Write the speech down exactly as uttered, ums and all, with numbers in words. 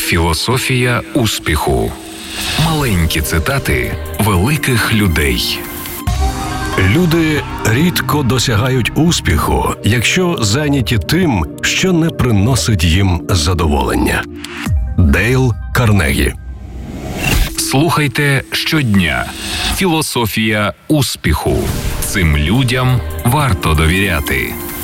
Філософія успіху. Маленькі цитати великих людей. Люди рідко досягають успіху, якщо зайняті тим, що не приносить їм задоволення. Дейл Карнегі. Слухайте щодня. Філософія успіху. Цим людям варто довіряти.